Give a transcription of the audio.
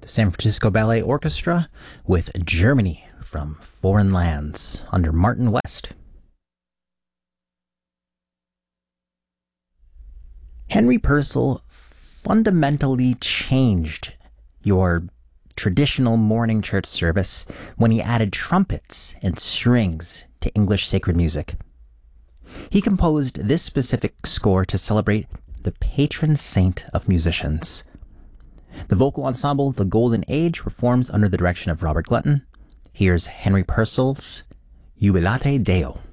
San Francisco Ballet Orchestra with Germany from Foreign Lands under Martin West. Henry Purcell fundamentally changed your traditional morning church service when he added trumpets and strings to English sacred music. He composed this specific score to celebrate the patron saint of musicians. The vocal ensemble The Golden Age performs under the direction of Robert Glutton. Here's Henry Purcell's Jubilate Deo.